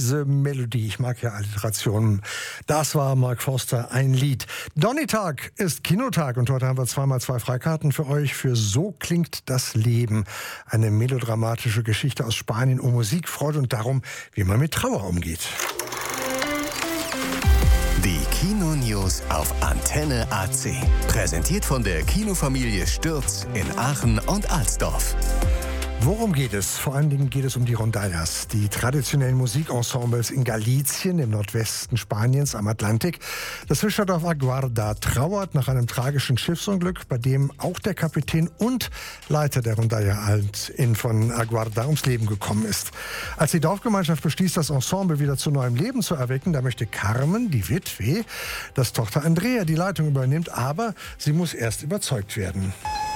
diese Melodie. Ich mag ja Alliterationen. Das war Mark Forster, ein Lied. Donnerstag ist Kinotag und heute haben wir 2x2 Freikarten für euch für So klingt das Leben. Eine melodramatische Geschichte aus Spanien um Musik, Freude und darum, wie man mit Trauer umgeht. Die Kino-News auf Antenne AC. Präsentiert von der Kinofamilie Stürz in Aachen und Alsdorf. Worum geht es? Vor allen Dingen geht es um die Rondallas, die traditionellen Musikensembles in Galicien, im Nordwesten Spaniens am Atlantik. Das Fischerdorf Aguarda trauert nach einem tragischen Schiffsunglück, bei dem auch der Kapitän und Leiter der Rondalla Alt-Inn von Aguarda ums Leben gekommen ist. Als die Dorfgemeinschaft beschließt, das Ensemble wieder zu neuem Leben zu erwecken, da möchte Carmen, die Witwe, dass Tochter Andrea die Leitung übernimmt, aber sie muss erst überzeugt werden.